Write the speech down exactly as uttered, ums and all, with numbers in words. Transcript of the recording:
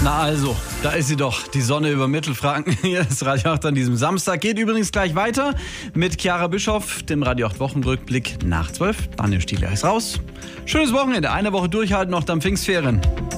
Na also, da ist sie doch, die Sonne über Mittelfranken. Hier ist Radio acht an diesem Samstag. Geht übrigens gleich weiter mit Chiara Bischoff, dem Radio acht Wochenrückblick nach zwölf. Daniel Stieler ist raus. Schönes Wochenende, eine Woche durchhalten, noch dann Pfingstferien.